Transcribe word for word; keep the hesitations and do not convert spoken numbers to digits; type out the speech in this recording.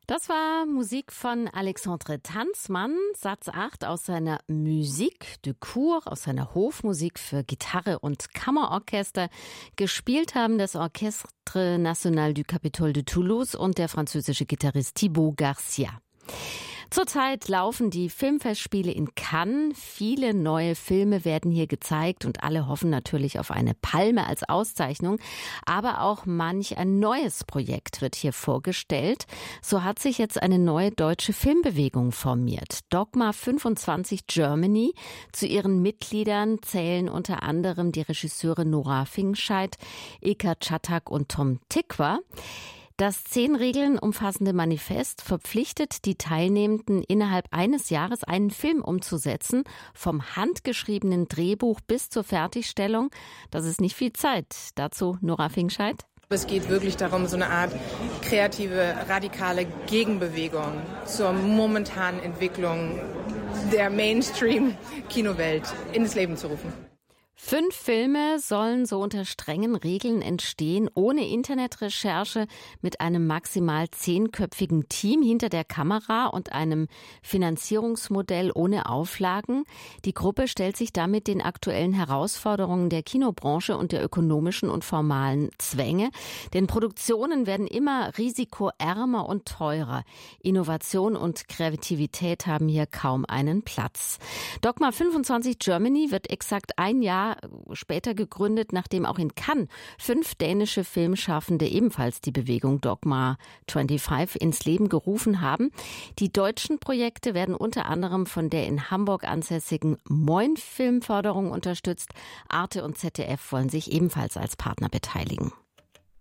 Das war Musik von Alexandre Tanzmann, Satz acht aus seiner Musique de Cour, aus seiner Hofmusik für Gitarre und Kammerorchester. Gespielt haben das Orchestre National du Capitole de Toulouse und der französische Gitarrist Thibaut Garcia. Zurzeit laufen die Filmfestspiele in Cannes. Viele neue Filme werden hier gezeigt und alle hoffen natürlich auf eine Palme als Auszeichnung. Aber auch manch ein neues Projekt wird hier vorgestellt. So hat sich jetzt eine neue deutsche Filmbewegung formiert. Dogma fünfundzwanzig Germany. Zu ihren Mitgliedern zählen unter anderem die Regisseure Nora Fingscheid, Ilka Czatak und Tom Tykwer. Das zehn Regeln umfassende Manifest verpflichtet die Teilnehmenden, innerhalb eines Jahres einen Film umzusetzen, vom handgeschriebenen Drehbuch bis zur Fertigstellung. Das ist nicht viel Zeit. Dazu Nora Fingscheid. Es geht wirklich darum, so eine Art kreative, radikale Gegenbewegung zur momentanen Entwicklung der Mainstream-Kinowelt ins Leben zu rufen. Fünf Filme sollen so unter strengen Regeln entstehen, ohne Internetrecherche, mit einem maximal zehnköpfigen Team hinter der Kamera und einem Finanzierungsmodell ohne Auflagen. Die Gruppe stellt sich damit den aktuellen Herausforderungen der Kinobranche und der ökonomischen und formalen Zwänge. Denn Produktionen werden immer risikoärmer und teurer. Innovation und Kreativität haben hier kaum einen Platz. Dogma fünfundzwanzig Germany wird exakt ein Jahr später gegründet, nachdem auch in Cannes fünf dänische Filmschaffende ebenfalls die Bewegung Dogma fünfundzwanzig ins Leben gerufen haben. Die deutschen Projekte werden unter anderem von der in Hamburg ansässigen Moin Filmförderung unterstützt. Arte und Z D F wollen sich ebenfalls als Partner beteiligen.